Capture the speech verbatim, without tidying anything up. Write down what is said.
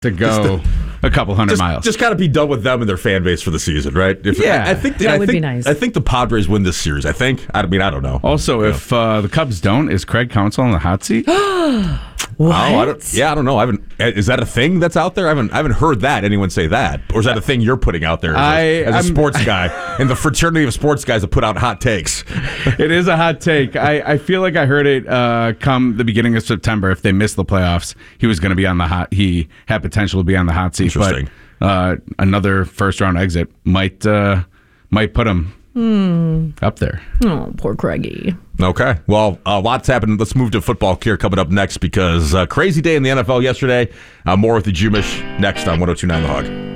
to go Just a couple hundred just, miles. Just got to be done with them and their fan base for the season, right? If, Yeah. I, I think That I would think, be nice. I think the Padres win this series. I think. I mean, I don't know. Also, if uh, the Cubs don't, is Craig Counsell on the hot seat? What? Oh, I don't, yeah, I don't know. I haven't. Is that a thing that's out there? I haven't. I haven't heard that anyone say that. Or is that a thing you're putting out there as, I- a, as a I'm- sports guy in the fraternity of sports guys that put out hot takes? It is a hot take. I, I feel like I heard it uh, come the beginning of September. If they missed the playoffs, he was going to be on the hot. He had potential to be on the hot seat. But Interesting. uh, another first round exit might uh, might put him up there. Oh, poor Craigie. Okay. Well, uh, lots happened. Let's move to football here coming up next because uh, crazy day in the N F L yesterday. Uh, more with the Jumish next on one oh two point nine The Hog.